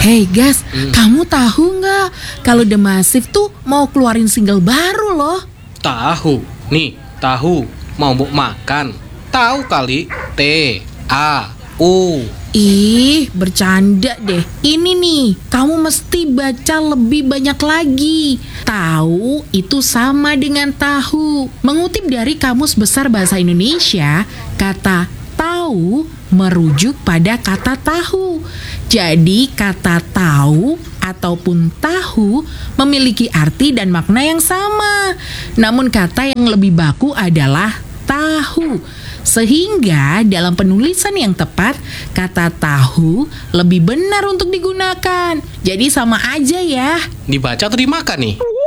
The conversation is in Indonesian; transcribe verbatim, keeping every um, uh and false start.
Hey Gas, Hmm. kamu tahu nggak kalau The Massive tuh mau keluarin single baru loh? Tahu, nih tahu mau mau makan. Tahu kali T A U. Ih, bercanda deh. Ini nih, kamu mesti baca lebih banyak lagi. Tahu itu sama dengan tahu. Mengutip dari Kamus Besar Bahasa Indonesia, kata tahu merujuk pada kata tahu. Jadi kata tahu ataupun tahu memiliki arti dan makna yang sama. Namun kata yang lebih baku adalah tahu. Sehingga dalam penulisan yang tepat, kata tahu lebih benar untuk digunakan. Jadi sama aja ya. Dibaca atau dimakan nih?